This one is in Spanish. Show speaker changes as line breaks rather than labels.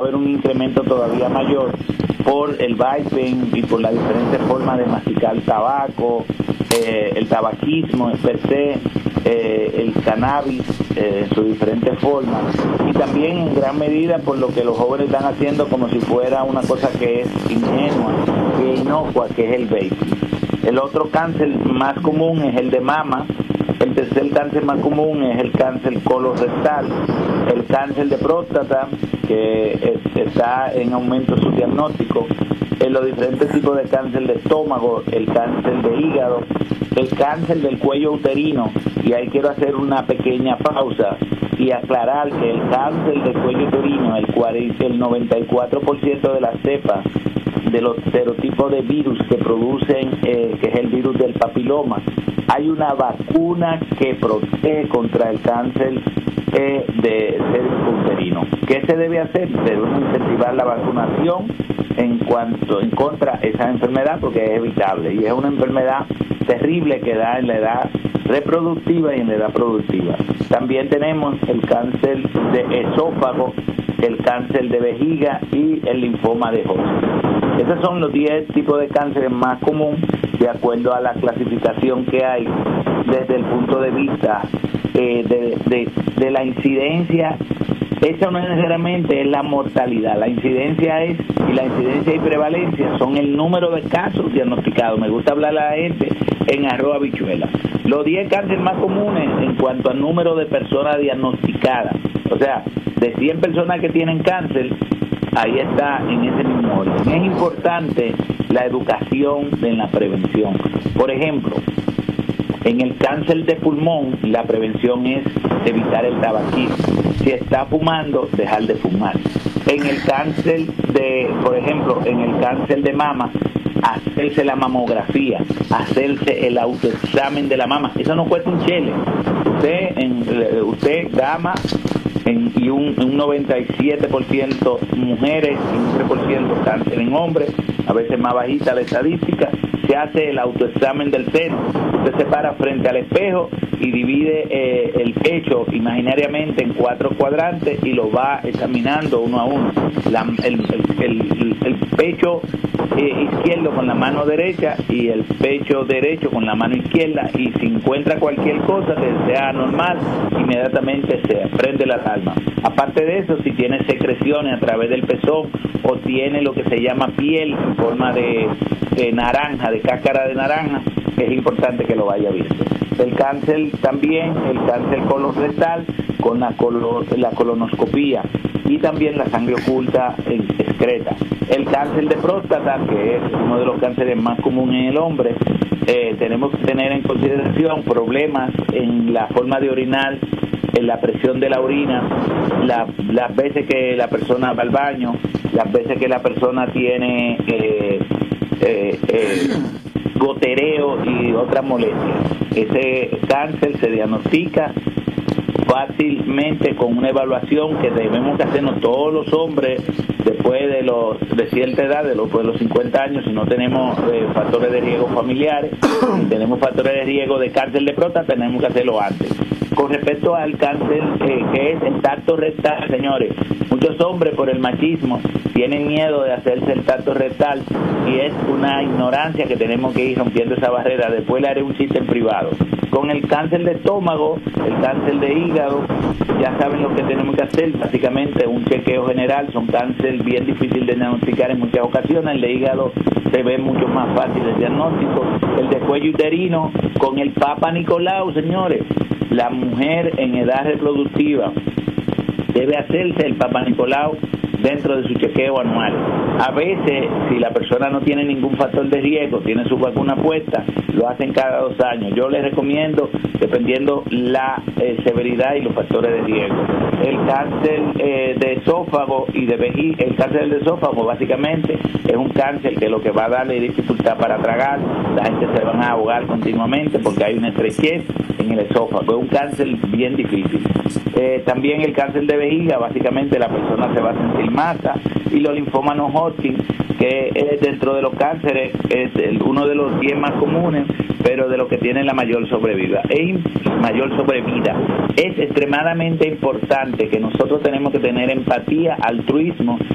haber un incremento todavía mayor por el vaping y por las diferentes formas de masticar tabaco, el tabaquismo per se, el cannabis en sus diferentes formas, y también en gran medida por lo que los jóvenes están haciendo como si fuera una cosa que es ingenua, que es inocua, que es el vaping. El otro cáncer más común es el de mama. El tercer cáncer más común es el cáncer colorectal. El cáncer de próstata, que está en aumento su diagnóstico. Los diferentes tipos de cáncer de estómago, el cáncer de hígado, el cáncer del cuello uterino. Y ahí quiero hacer una pequeña pausa y aclarar que el cáncer del cuello uterino, el 94% de las cepas de los serotipos de virus que producen, que es el virus del papiloma, hay una vacuna que protege contra el cáncer de cervicuterino. ¿Qué se debe hacer? Debemos incentivar la vacunación en contra de esa enfermedad, porque es evitable y es una enfermedad terrible que da en la edad reproductiva y en la edad productiva. También tenemos el cáncer de esófago, el cáncer de vejiga y el linfoma de Hodgkin. Esos son los 10 tipos de cánceres más comunes de acuerdo a la clasificación que hay desde el punto de vista de la incidencia. Esa no necesariamente es la mortalidad, la incidencia y prevalencia son el número de casos diagnosticados. Me gusta hablar a la gente en @habichuela. Los 10 cánceres más comunes en cuanto al número de personas diagnosticadas, o sea, de 100 personas que tienen cáncer, ahí está en ese mismo orden. Es importante la educación en la prevención. Por ejemplo, en el cáncer de pulmón, la prevención es evitar el tabaquismo. Si está fumando, dejar de fumar. En el cáncer por ejemplo, en el cáncer de mama, hacerse la mamografía, hacerse el autoexamen de la mama. Eso no cuesta un chele. Usted dama, y un 97% mujeres y un 3% cáncer en hombres, a veces más bajita la estadística. Se hace el autoexamen del seno. Usted se para frente al espejo y divide el pecho imaginariamente en 4 cuadrantes y lo va examinando uno a uno. El pecho izquierdo con la mano derecha y el pecho derecho con la mano izquierda, y si encuentra cualquier cosa que sea anormal, inmediatamente se prende la alarma. Aparte de eso, si tiene secreciones a través del pezón o tiene lo que se llama piel en forma de naranja, de cáscara de naranja, es importante que lo vaya viendo. El cáncer también, el cáncer colorectal con la colonoscopía, y también la sangre oculta excreta. El cáncer de próstata, que es uno de los cánceres más comunes en el hombre, tenemos que tener en consideración problemas en la forma de orinar, en la presión de la orina, las veces que la persona va al baño, las veces que la persona tiene gotereo y otras molestias. Ese cáncer se diagnostica fácilmente con una evaluación que debemos hacernos todos los hombres después de cierta edad, después de los 50 años, si no tenemos factores de riesgo familiares, si tenemos factores de riesgo de cáncer de próstata, tenemos que hacerlo antes. Con respecto al cáncer que es el tacto rectal, señores, muchos hombres por el machismo tienen miedo de hacerse el tacto rectal, y es una ignorancia que tenemos que ir rompiendo esa barrera. Después le haré un chiste en privado. Con el cáncer de estómago, el cáncer de hígado, ya saben lo que tenemos que hacer, básicamente un chequeo general. Son cáncer bien difícil de diagnosticar en muchas ocasiones. El de hígado se ve mucho más fácil el diagnóstico. El de cuello uterino, con el Papa Nicolau, señores, la mujer en edad reproductiva debe hacerse el Papa Nicolau dentro de su chequeo anual. A veces, si la persona no tiene ningún factor de riesgo, tiene su vacuna puesta, lo hacen cada 2 años. Yo les recomiendo, dependiendo la severidad y los factores de riesgo. El cáncer de esófago y de vejiga, el cáncer del esófago básicamente es un cáncer que lo que va a darle dificultad para tragar, la gente se van a ahogar continuamente porque hay una estrechez en el esófago, es un cáncer bien difícil. También el cáncer de vejiga, básicamente la persona se va a sentir masa, y los linfomas no Hodgkin, que es dentro de los cánceres es uno de los 10 más comunes, pero de los que tienen la mayor sobrevida. Es extremadamente importante que nosotros tenemos que tener empatía, altruismo